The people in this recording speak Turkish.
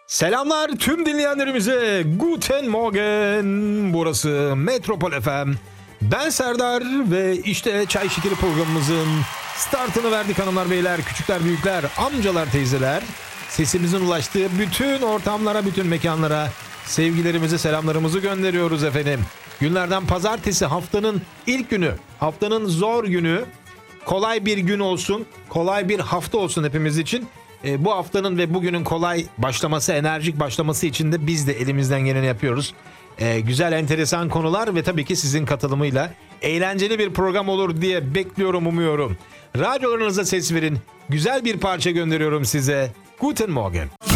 Selamlar tüm dinleyenlerimize. Guten Morgen. Burası Metropol FM. Ben Serdar ve işte Çay Şekeri programımızın startını verdik hanımlar beyler, küçükler büyükler, amcalar teyzeler. Sesimizin ulaştığı bütün ortamlara, bütün mekanlara sevgilerimizi, selamlarımızı gönderiyoruz efendim. Günlerden pazartesi, haftanın ilk günü, haftanın zor günü. Kolay bir gün olsun, kolay bir hafta olsun hepimiz için. Bu haftanın ve bugünün kolay başlaması, enerjik başlaması için de biz de elimizden geleni yapıyoruz. Güzel, enteresan konular ve tabii ki sizin katılımıyla eğlenceli bir program olur diye bekliyorum, umuyorum. Radyolarınıza ses verin. Güzel bir parça gönderiyorum size. Guten Morgen.